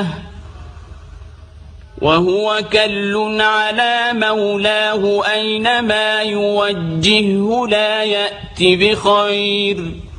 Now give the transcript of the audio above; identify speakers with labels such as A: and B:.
A: وهو كل على مولاه أينما يوجهه لا يأت بخير.